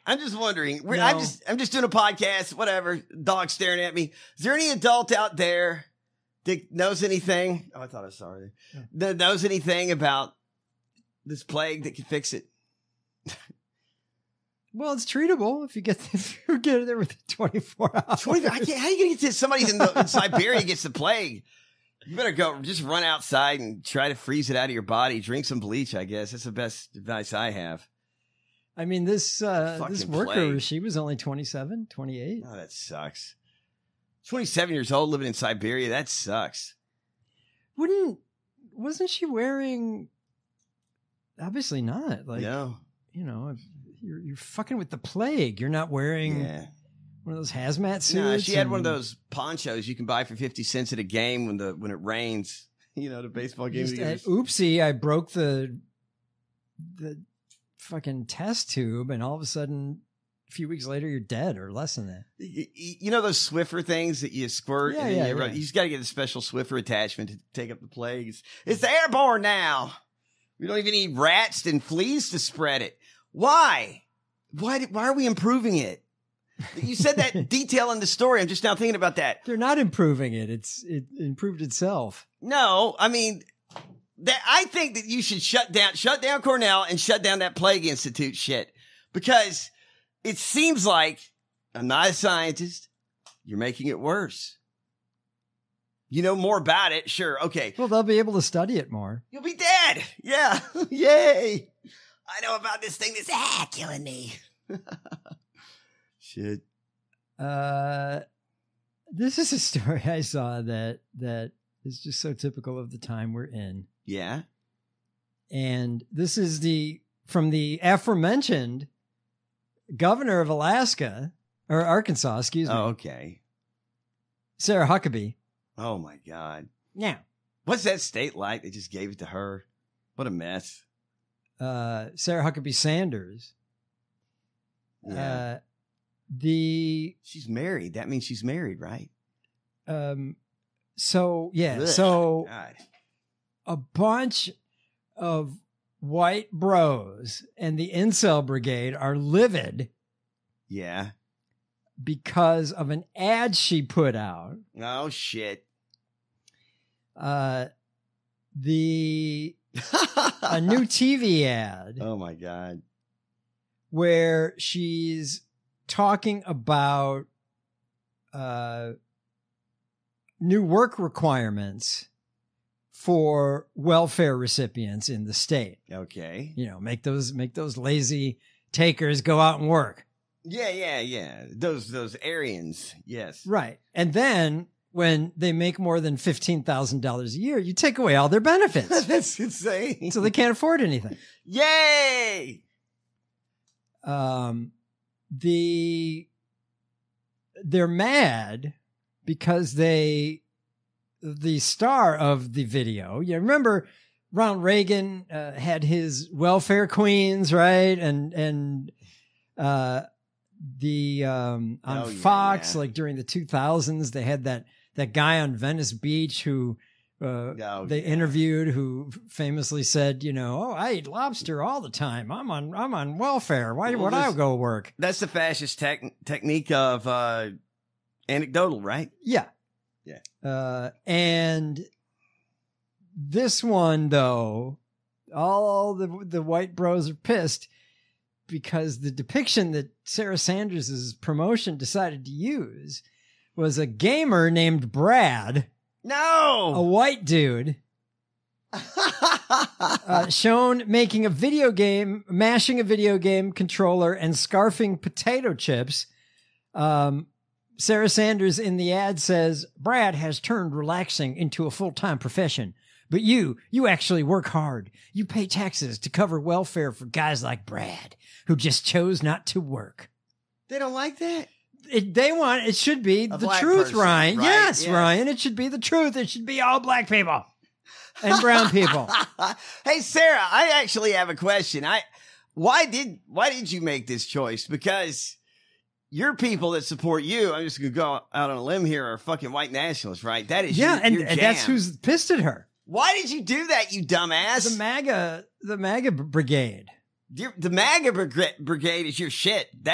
I'm just wondering. No. I'm just doing a podcast, whatever. Dog staring at me. Is there any adult out there that knows anything? Oh, I thought I saw it. Yeah. That knows anything about this plague that can fix it? Well, it's treatable if you get there within 24 hours. How are you going to get to somebody in Siberia gets the plague? You better go just run outside and try to freeze it out of your body. Drink some bleach, I guess. That's the best advice I have. I mean, this worker, plague. she was only 27, 28. Oh, that sucks. 27 years old living in Siberia. That sucks. Wasn't she wearing? Obviously not. Like, no. You know, you're fucking with the plague. You're not wearing one of those hazmat suits. No, she had one of those ponchos you can buy for 50 cents at a game when it rains. You know, the baseball game. Oopsie, I broke the fucking test tube, and all of a sudden, a few weeks later, you're dead or less than that. You know those Swiffer things that you squirt? Yeah, You just got to get a special Swiffer attachment to take up the plague. It's airborne now. We don't even need rats and fleas to spread it. Why? Why are we improving it? You said that detail in the story. I'm just now thinking about that. They're not improving it. It improved itself. No, I mean, I think that you should shut down Cornell and shut down that Plague Institute shit, because it seems like, I'm not a scientist, you're making it worse. You know more about it. Sure. Okay. Well, they'll be able to study it more. You'll be dead. Yeah. Yay. I know about this thing that's killing me. Shit. This is a story I saw that is just so typical of the time we're in. Yeah. And this is from the aforementioned governor of Alaska, or Arkansas, excuse me. Oh, okay. Sarah Huckabee. Oh my God. Yeah. What's that state like? They just gave it to her. What a mess. Sarah Huckabee Sanders. Yeah. She's married. That means she's married, right? So yeah. Ugh, so God. A bunch of white bros and the incel brigade are livid. Yeah. Because of an ad she put out. Oh shit. A new TV ad. Oh my God. Where she's talking about new work requirements for welfare recipients in the state. Okay. You know, make those lazy takers go out and work. Yeah. Those Aryans. Yes. Right. And then when they make more than $15,000 a year, you take away all their benefits. That's insane. So they can't afford anything. Yay! They're mad because the star of the video, you remember Ronald Reagan had his welfare queens, right? And on Fox, like during the 2000s, they had that guy on Venice Beach who they interviewed, who famously said, you know, I eat lobster all the time. I'm on welfare. Why would I go work? That's the fascist technique of anecdotal, right? Yeah. And this one, though, all the white bros are pissed because the depiction that Sarah Sanders' promotion decided to use was a gamer named Brad. No! A white dude. Shown making a video game, mashing a video game controller and scarfing potato chips. Sarah Sanders in the ad says, Brad has turned relaxing into a full-time profession. But you actually work hard. You pay taxes to cover welfare for guys like Brad, who just chose not to work. They don't like that? It should be the truth, person, Ryan. Right? Yes, Ryan, it should be the truth. It should be all black people and brown people. Hey, Sarah, I actually have a question. Why did you make this choice? Because your people that support you, I'm just going to go out on a limb here, are fucking white nationalists, right? That is your jam. And that's who's pissed at her. Why did you do that, you dumbass? The MAGA brigade. The MAGA brigade is your shit.